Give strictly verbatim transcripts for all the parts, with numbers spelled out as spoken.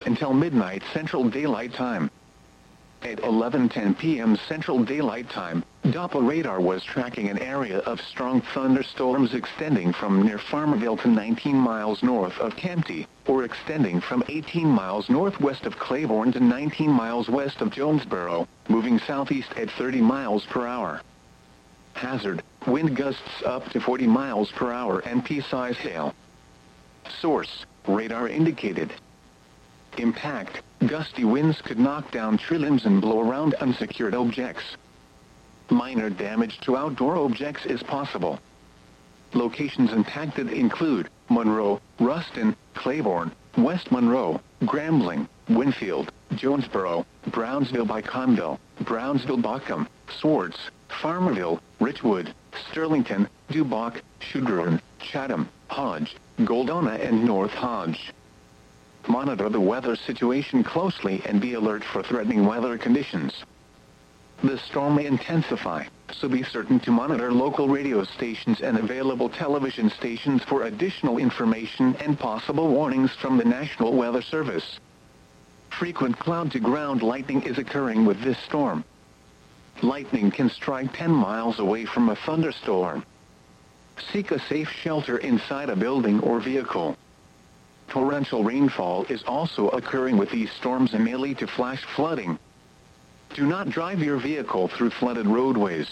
until midnight Central Daylight Time. At eleven ten p m Central Daylight Time, Doppler radar was tracking an area of strong thunderstorms extending from near Farmerville to nineteen miles north of Kempty, or extending from eighteen miles northwest of Claiborne to nineteen miles west of Jonesboro, moving southeast at thirty miles per hour. Hazard, wind gusts up to forty miles per hour and pea-size hail. Source, radar indicated. Impact, gusty winds could knock down tree limbs and blow around unsecured objects. Minor damage to outdoor objects is possible. Locations impacted include Monroe, Ruston, Claiborne, West Monroe, Grambling, Winfield, Jonesboro, Brownsville by Conville, Brownsville Bockham, Swartz, Farmerville, Richwood, Sterlington, Dubuque, Shugrun, Chatham, Hodge, Goldona and North Hodge. Monitor the weather situation closely and be alert for threatening weather conditions. The storm may intensify, so be certain to monitor local radio stations and available television stations for additional information and possible warnings from the National Weather Service. Frequent cloud-to-ground lightning is occurring with this storm. Lightning can strike ten miles away from a thunderstorm. Seek a safe shelter inside a building or vehicle. Torrential rainfall is also occurring with these storms and may lead to flash flooding. Do not drive your vehicle through flooded roadways.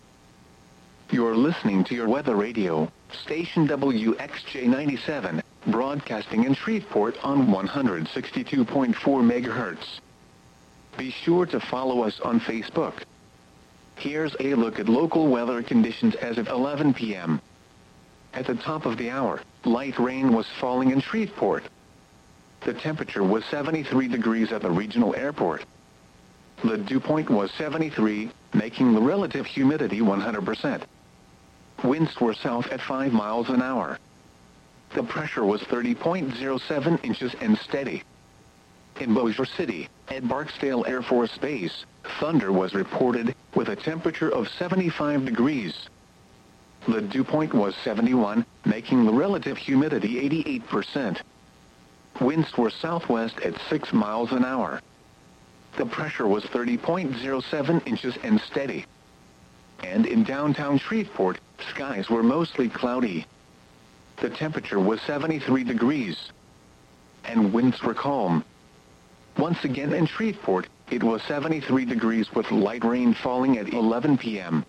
You're listening to your weather radio, station W X J ninety-seven, broadcasting in Shreveport on one hundred sixty-two point four megahertz. Be sure to follow us on Facebook. Here's a look at local weather conditions as of eleven p m At the top of the hour, light rain was falling in Shreveport. The temperature was seventy-three degrees at the regional airport. The dew point was seventy-three, making the relative humidity one hundred percent. Winds were south at five miles an hour. The pressure was thirty point zero seven inches and steady. In Bossier City, at Barksdale Air Force Base, thunder was reported, with a temperature of seventy-five degrees. The dew point was seventy-one, making the relative humidity eighty-eight percent. Winds were southwest at six miles an hour. The pressure was thirty point zero seven inches and steady. And in downtown Shreveport, skies were mostly cloudy. The temperature was seventy-three degrees. And winds were calm. Once again in Shreveport, it was seventy-three degrees with light rain falling at eleven p m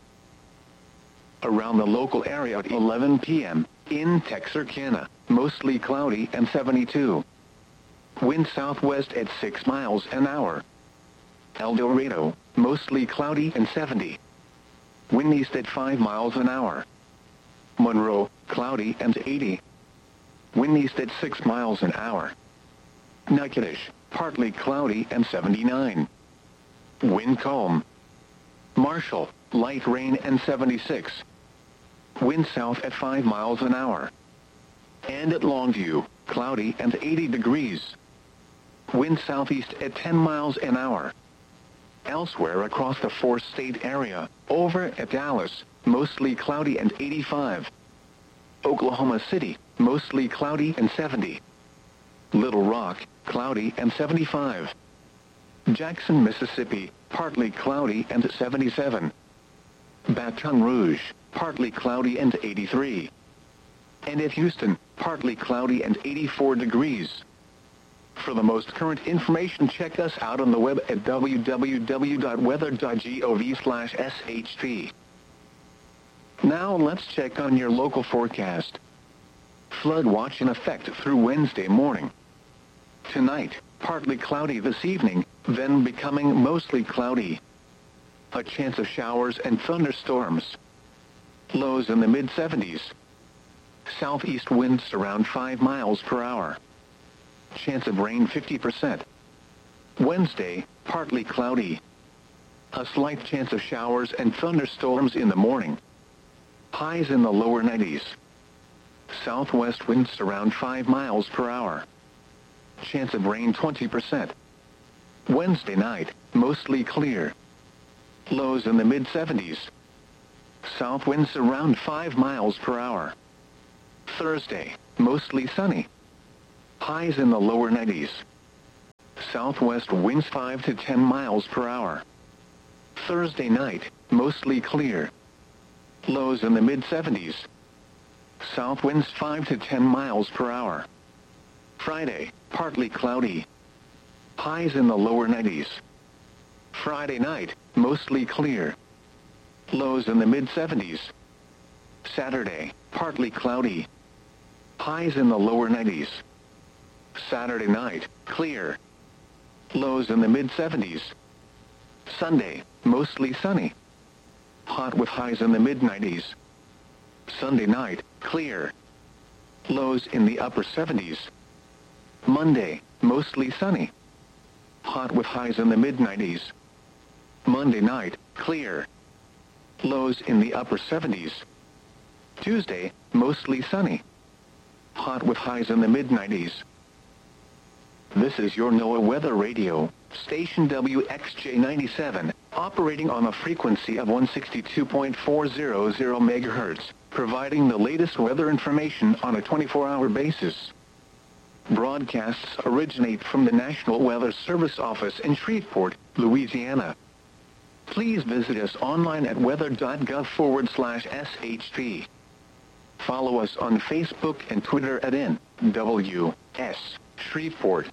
Around the local area at eleven p m, in Texarkana, mostly cloudy and seventy-two. Wind southwest at six miles an hour. El Dorado, mostly cloudy and seventy. Wind east at five miles an hour. Monroe, cloudy and eighty. Wind east at six miles an hour. Natchitoches, partly cloudy and seventy-nine. Wind calm. Marshall, light rain and seventy-six. Wind south at five miles an hour. And at Longview, cloudy and eighty degrees. Wind southeast at ten miles an hour. Elsewhere across the four-state area, over at Dallas, mostly cloudy and eighty-five. Oklahoma City, mostly cloudy and seventy. Little Rock, cloudy and seventy-five. Jackson, Mississippi, partly cloudy and seventy-seven. Baton Rouge, partly cloudy and eighty-three. And at Houston, partly cloudy and eighty-four degrees. For the most current information, check us out on the web at w w w dot weather dot gov slash s h p. Now let's check on your local forecast. Flood watch in effect through Wednesday morning. Tonight, partly cloudy this evening, then becoming mostly cloudy. A chance of showers and thunderstorms. Lows in the mid seventies. Southeast winds around five miles per hour. Chance of rain fifty percent. Wednesday, partly cloudy. A slight chance of showers and thunderstorms in the morning. Highs in the lower nineties. Southwest winds around five miles per hour. Chance of rain twenty percent. Wednesday night, mostly clear. Lows in the mid seventies. South winds around five miles per hour. Thursday, mostly sunny. Highs in the lower nineties. Southwest winds five to ten miles per hour. Thursday night, mostly clear. Lows in the mid seventies. South winds five to ten miles per hour. Friday, partly cloudy. Highs in the lower nineties. Friday night, mostly clear. Lows in the mid seventies. Saturday, partly cloudy. Highs in the lower nineties. Saturday night, clear. Lows in the mid seventies. Sunday, mostly sunny. Hot with highs in the mid nineties. Sunday night, clear. Lows in the upper seventies. Monday, mostly sunny. Hot with highs in the mid nineties. Monday night, clear. Lows in the upper seventies. Tuesday, mostly sunny. Hot with highs in the mid nineties. This is your NOAA Weather Radio, station W X J ninety-seven, operating on a frequency of one sixty-two point four hundred megahertz, providing the latest weather information on a twenty-four hour basis. Broadcasts originate from the National Weather Service office in Shreveport, Louisiana. Please visit us online at weather.gov forward slash SHP. Follow us on Facebook and Twitter at N W S Shreveport.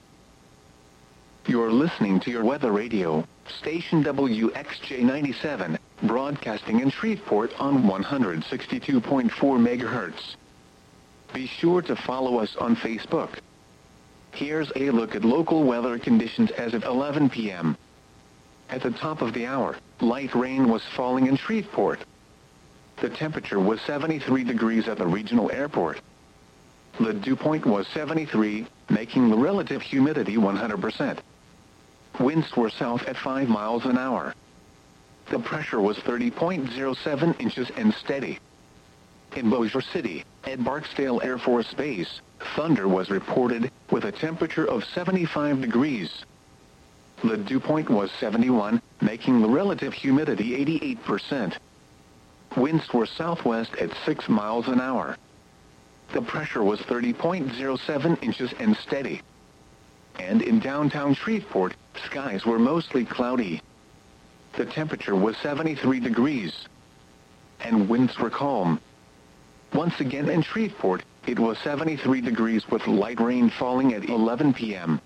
You're listening to your Weather Radio, station W X J ninety-seven, broadcasting in Shreveport on one sixty-two point four megahertz. Be sure to follow us on Facebook. Here's a look at local weather conditions as of eleven p m At the top of the hour, light rain was falling in Shreveport. The temperature was seventy-three degrees at the regional airport. The dew point was seventy-three, making the relative humidity one hundred percent. Winds were south at five miles an hour. The pressure was thirty point zero seven inches and steady. In Bossier City, at Barksdale Air Force Base, thunder was reported, with a temperature of seventy-five degrees. The dew point was seventy-one, making the relative humidity eighty-eight percent. Winds were southwest at six miles an hour. The pressure was thirty point zero seven inches and steady. And in downtown Shreveport, skies were mostly cloudy. The temperature was seventy-three degrees. And winds were calm. Once again in Shreveport, it was seventy-three degrees with light rain falling at eleven p m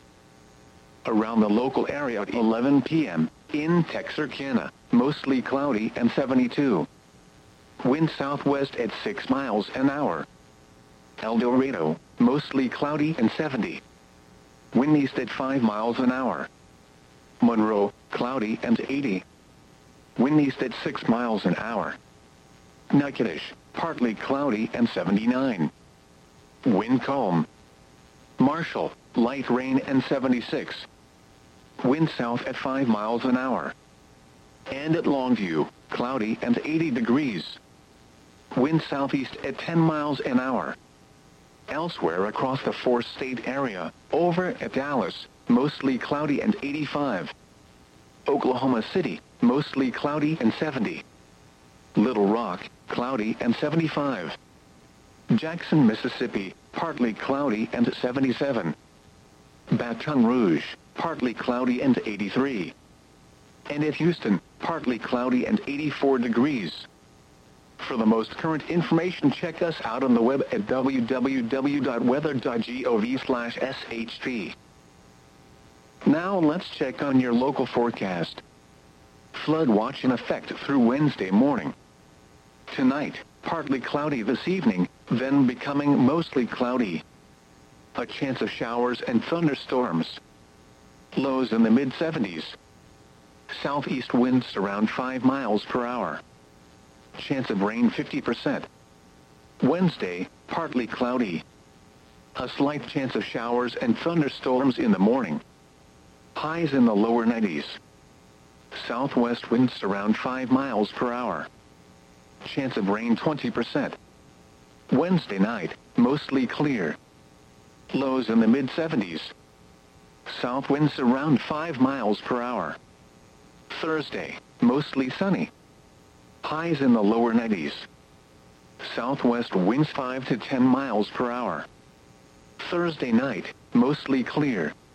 Around the local area at eleven p m, in Texarkana, mostly cloudy and seventy-two. Wind southwest at six miles an hour. El Dorado, mostly cloudy and seventy. Wind east at five miles an hour. Monroe, cloudy and eighty. Wind east at six miles an hour. Natchitoches, partly cloudy and seventy-nine. Wind calm. Marshall, light rain and seventy-six. Wind south at five miles an hour. And at Longview, cloudy and eighty degrees. Wind southeast at ten miles an hour. Elsewhere across the four-state area, over at Dallas, mostly cloudy and eighty-five. Oklahoma City, mostly cloudy and seventy. Little Rock, cloudy and seventy-five. Jackson, Mississippi, partly cloudy and seventy-seven. Baton Rouge, partly cloudy and eighty-three. And at Houston, partly cloudy and eighty-four degrees. For the most current information, check us out on the web at w w w dot weather dot gov slash S H P. Now let's check on your local forecast. Flood watch in effect through Wednesday morning. Tonight, partly cloudy this evening, then becoming mostly cloudy. A chance of showers and thunderstorms. Lows in the mid seventies. Southeast winds around five miles per hour. Chance of rain fifty percent. Wednesday, partly cloudy. A slight chance of showers and thunderstorms in the morning. Highs in the lower nineties. Southwest winds around five miles per hour. Chance of rain twenty percent. Wednesday night, mostly clear. Lows in the mid seventies. South winds around five miles per hour. Thursday, mostly sunny. Highs in the lower nineties. Southwest winds five to ten miles per hour. Thursday night, mostly clear.